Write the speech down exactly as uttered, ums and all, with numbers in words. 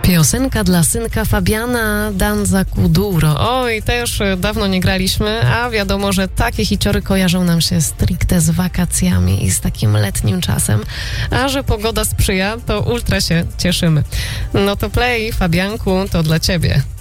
Piosenka dla synka Fabiana, Danza Kuduro. Oj, też dawno nie graliśmy, a wiadomo, że takie hiciory kojarzą nam się stricte z wakacjami i z takim letnim czasem. A że pogoda sprzyja, to ultra się cieszymy. No to play, Fabianku, to dla ciebie.